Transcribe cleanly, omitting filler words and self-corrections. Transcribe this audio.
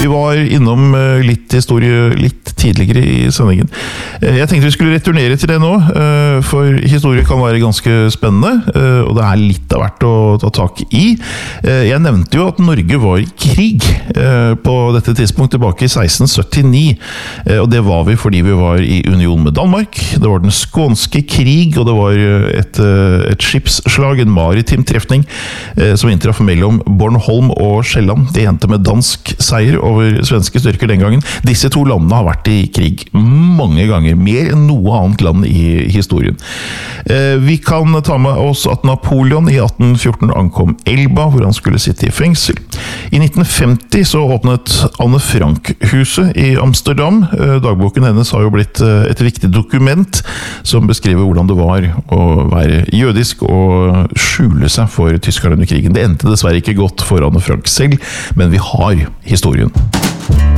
Vi var innom litt historie litt tidligere i sendingen. Jeg tenkte vi skulle returnere til det nå, for historie kan være ganske spennende, og det litt av hvert å ta tak i. Jeg nevnte jo at Norge var i krig på dette tidspunkt tilbake i 1679, og det var vi fordi vi var i union med Danmark. Det var den skånske krig, og det var et skipsslag, en maritim trefning, som inntraff mellom Bornholm og Sjælland. Det endte med dansk seier over svenske styrker den gangen. Disse to landene har vært i krig mange ganger, mer enn noe annet land i historien. Vi kan ta med oss at Napoleon i 1814 ankom Elba, hvor han skulle sitte i fengsel. I 1950 så åpnet Anne Frank-huset i Amsterdam. Dagboken hennes har jo blitt et viktig dokument som beskriver hvordan det var å være jødisk og skjule seg for tyskerne under krigen. Det endte dessverre ikke godt for Anne Frank selv, men vi har historien.